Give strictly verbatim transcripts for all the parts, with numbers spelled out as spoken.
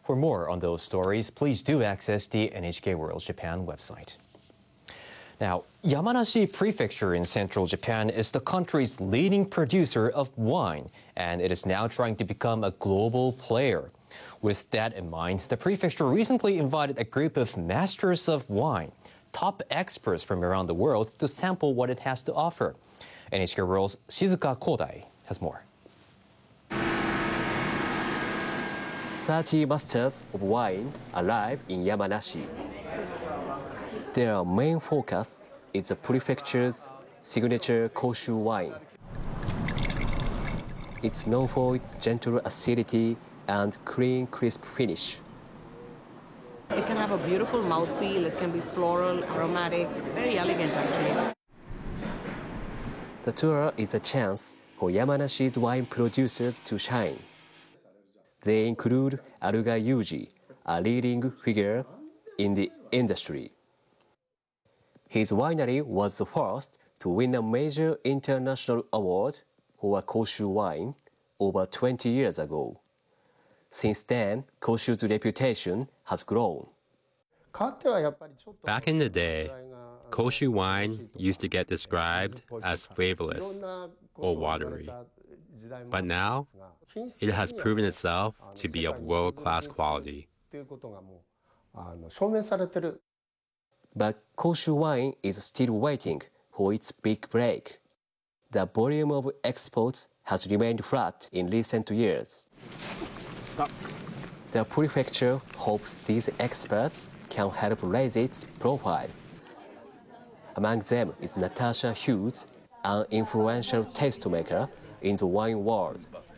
For more on those stories, please do access the N H K World Japan website. Now, Yamanashi Prefecture in central Japan is the country's leading producer of wine, and it is now trying to become a global player. With that in mind, the prefecture recently invited a group of masters of wine, top experts from around the world, to sample what it has to offer. N H K World's Shizuka Kodai has more. thirty masters of wine arrive in Yamanashi. Their main focus is the prefecture's signature Koshu wine. It's known for its gentle acidity and clean, crisp finish. It can have a beautiful mouthfeel, it can be floral, aromatic, very elegant actually. The tour is a chance for Yamanashi's wine producers to shine. They include Aruga Yuji, a leading figure in the industry. His winery was the first to win a major international award for a Koshu wine over twenty years ago. Since then, Koshu's reputation has grown. Back in the day, Koshu wine used to get described as flavorless or watery. But now, it has proven itself to be of world-class quality. But Koshu wine is still waiting for its big break. The volume of exports has remained flat in recent years. The prefecture hopes these experts can help raise its profile. Among them is Natasha Hughes, an influential tastemaker in the wine world.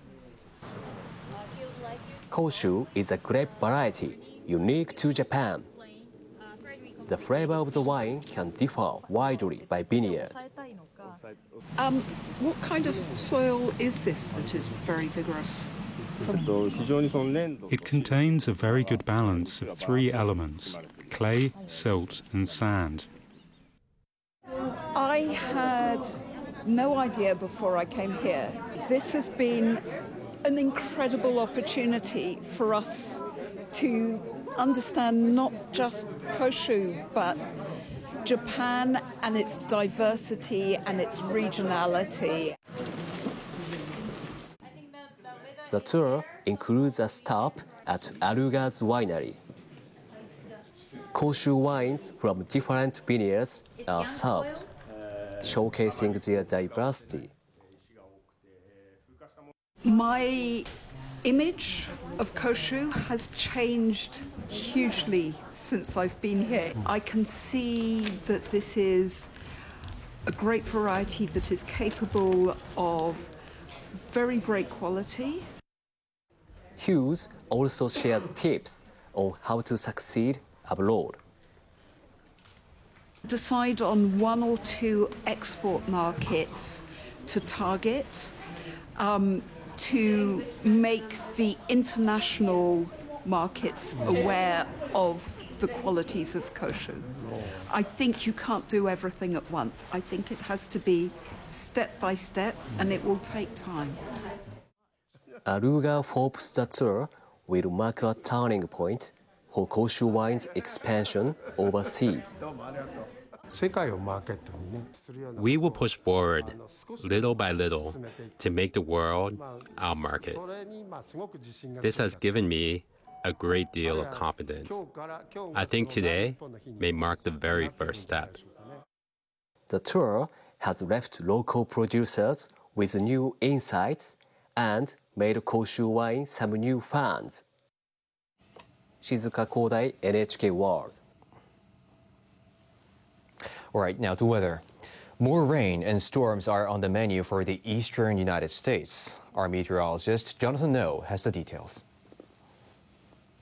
Koshu is a grape variety unique to Japan. The flavor of the wine can differ widely by vineyard. Um, what kind of soil is this that is very vigorous? It contains a very good balance of three elements: clay, silt, and sand. I had no idea before I came here. This has been an incredible opportunity for us to understand not just Koshu, but Japan and its diversity and its regionality. The tour includes a stop at Aruga's winery. Koshu wines from different vineyards are served, showcasing their diversity. My image of Koshu has changed hugely since I've been here. I can see that this is a great variety that is capable of very great quality. Hughes also shares tips on how to succeed abroad. Decide on one or two export markets to target, um, to make the international markets aware of the qualities of Koshu. I think you can't do everything at once. I think it has to be step by step, and it will take time. Aruga hopes the tour will mark a turning point for Koshu wine's expansion overseas. We will push forward, little by little, to make the world our market. This has given me a great deal of confidence. I think today may mark the very first step. The tour has left local producers with new insights and made Koshu wine some new fans. Shizuka Kodai, N H K World. All right, now to weather. More rain and storms are on the menu for the eastern United States. Our meteorologist, Jonathan No, has the details.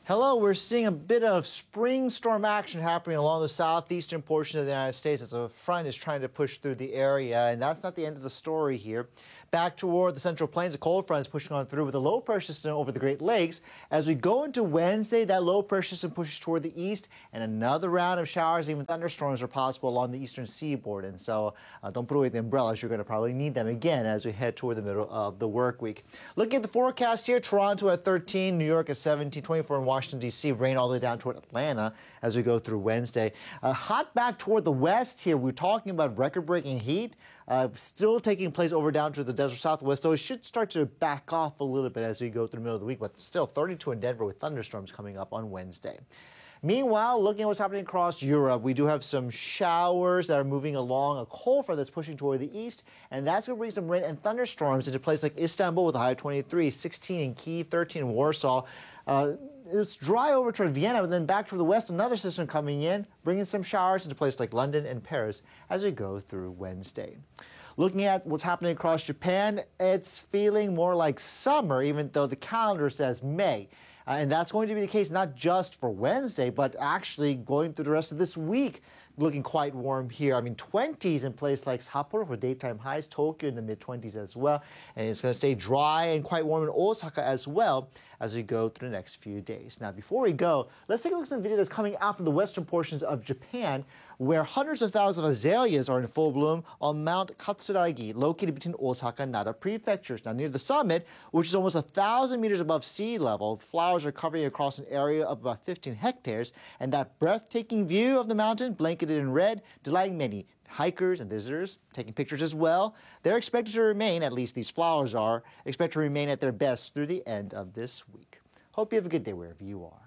Hello, we're seeing a bit of spring storm action happening along the southeastern portion of the United States as a front is trying to push through the area, and that's not the end of the story here. Back toward the Central Plains, a cold front is pushing on through with a low pressure system over the Great Lakes. As we go into Wednesday, that low pressure system pushes toward the east, and another round of showers, even thunderstorms, are possible along the eastern seaboard. And so uh, don't put away the umbrellas. You're going to probably need them again as we head toward the middle of the work week. Looking at the forecast here, Toronto at thirteen, New York at seventeen, twenty-four in Washington, D C, rain all the way down toward Atlanta as we go through Wednesday. Uh, hot back toward the west here. We're talking about record-breaking heat. Uh, still taking place over down to the desert southwest, though it should start to back off a little bit as we go through the middle of the week, but still thirty-two in Denver with thunderstorms coming up on Wednesday. Meanwhile, looking at what's happening across Europe, we do have some showers that are moving along, a cold front that's pushing toward the east, and that's going to bring some rain and thunderstorms into places like Istanbul with a high of twenty-three, sixteen in Kyiv, thirteen in Warsaw. Uh, it's dry over toward Vienna, but then back toward the west, another system coming in, bringing some showers into places like London and Paris as we go through Wednesday. Looking at what's happening across Japan, it's feeling more like summer, even though the calendar says May. Uh, and that's going to be the case not just for Wednesday, but actually going through the rest of this week. Looking quite warm here. I mean, twenties in places like Sapporo for daytime highs, Tokyo in the mid twenties as well. And it's going to stay dry and quite warm in Osaka as well as we go through the next few days. Now, before we go, let's take a look at some video that's coming out from the western portions of Japan, where hundreds of thousands of azaleas are in full bloom on Mount Katsuragi, located between Osaka and Nara prefectures. Now, near the summit, which is almost one thousand meters above sea level, flowers are covering across an area of about fifteen hectares, and that breathtaking view of the mountain, blanketed in red, delighting many hikers and visitors, taking pictures as well. They're expected to remain, at least these flowers are, expected to remain at their best through the end of this week. Hope you have a good day wherever you are.